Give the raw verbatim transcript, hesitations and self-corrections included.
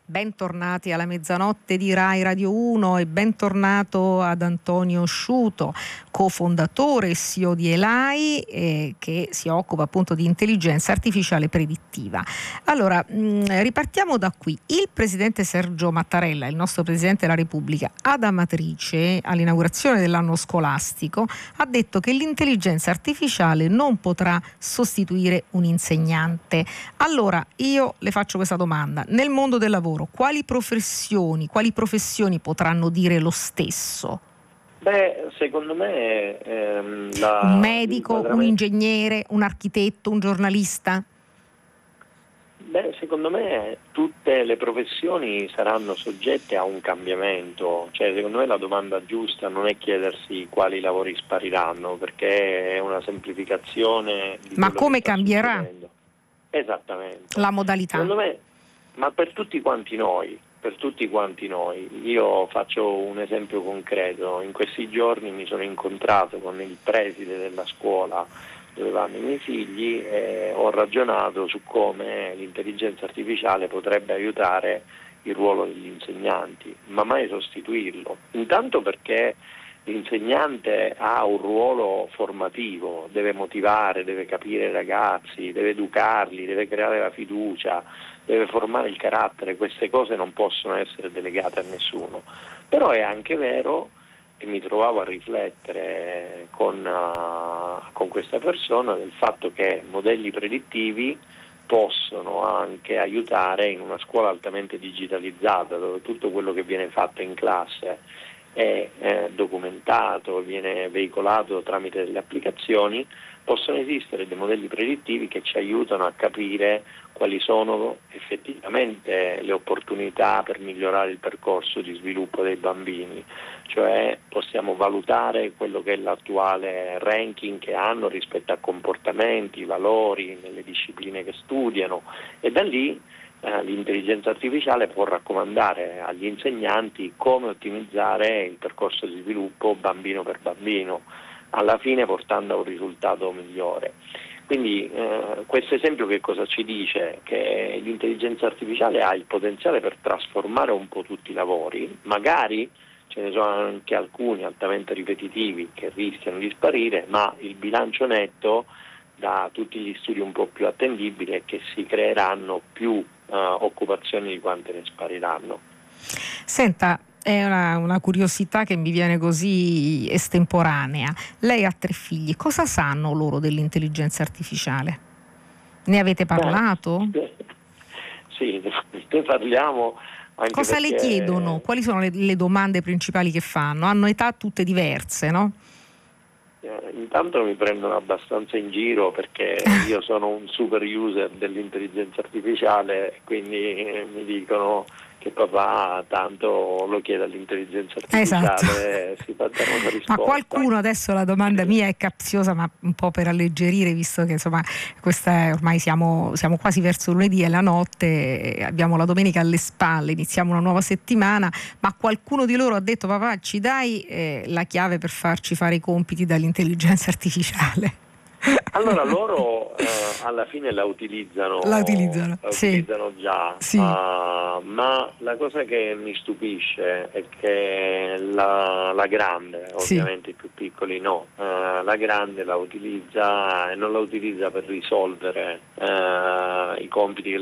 Bentornati alla mezzanotte di Rai Radio uno e bentornato ad Antonio Sciuto, cofondatore e C E O di Elai, eh, che si occupa appunto di intelligenza artificiale predittiva. Allora, mh, ripartiamo da qui. Il presidente Sergio Mattarella, il nostro presidente della Repubblica, ad Amatrice, all'inaugurazione dell'anno scolastico, ha detto che l'intelligenza artificiale non potrà sostituire un insegnante. Allora, io le faccio questa domanda. Nel mondo del lavoro, quali professioni, quali professioni potranno dire lo stesso? Beh, secondo me ehm, la, un medico, un ingegnere, un architetto, un giornalista? Beh, secondo me tutte le professioni saranno soggette a un cambiamento, cioè secondo me la domanda giusta non è chiedersi quali lavori spariranno, perché è una semplificazione di Ma quello come che sta cambierà? succedendo. Esattamente. La modalità. Secondo me, ma per tutti quanti noi, per tutti quanti noi, io faccio un esempio concreto. In questi giorni mi sono incontrato con il preside della scuola dove vanno i miei figli e ho ragionato su come l'intelligenza artificiale potrebbe aiutare il ruolo degli insegnanti, ma mai sostituirlo. Intanto perché l'insegnante ha un ruolo formativo, deve motivare, deve capire i ragazzi, deve educarli, deve creare la fiducia, deve formare il carattere. Queste cose non possono essere delegate a nessuno. Però è anche vero, e mi trovavo a riflettere con, uh, con questa persona, del fatto che modelli predittivi possono anche aiutare in una scuola altamente digitalizzata, dove tutto quello che viene fatto in classe è eh, documentato, viene veicolato tramite delle applicazioni. Possono esistere dei modelli predittivi che ci aiutano a capire quali sono effettivamente le opportunità per migliorare il percorso di sviluppo dei bambini, cioè possiamo valutare quello che è l'attuale ranking che hanno rispetto a comportamenti, valori nelle discipline che studiano, e da lì eh, l'intelligenza artificiale può raccomandare agli insegnanti come ottimizzare il percorso di sviluppo bambino per bambino, alla fine portando a un risultato migliore. Quindi eh, questo esempio che cosa ci dice? Che l'intelligenza artificiale ha il potenziale per trasformare un po' tutti i lavori, magari ce ne sono anche alcuni altamente ripetitivi che rischiano di sparire, ma il bilancio netto da tutti gli studi un po' più attendibili è che si creeranno più uh, occupazioni di quante ne spariranno. Senta, è una, una curiosità che mi viene così estemporanea. Lei ha tre figli, cosa sanno loro dell'intelligenza artificiale? Ne avete parlato? Beh, sì, ne parliamo. Anche cosa perché... le chiedono? Quali sono le, le domande principali che fanno? Hanno età tutte diverse, no? Intanto mi prendono abbastanza in giro perché io sono un super user dell'intelligenza artificiale, quindi mi dicono che papà tanto lo chiede all'intelligenza artificiale, esatto. Si fa dare una risposta. Ma qualcuno, adesso la domanda mia è capziosa, ma un po' per alleggerire, visto che insomma questa è, ormai siamo, siamo quasi verso lunedì, è la notte, abbiamo la domenica alle spalle, iniziamo una nuova settimana, ma qualcuno di loro ha detto: papà, ci dai eh, la chiave per farci fare i compiti dall'intelligenza artificiale? Allora loro eh, alla fine la utilizzano, la utilizzano, la sì. utilizzano già, sì. uh, ma la cosa che mi stupisce è che la, la grande, ovviamente sì. I più piccoli no, uh, la grande la utilizza e non la utilizza per risolvere uh, i compiti che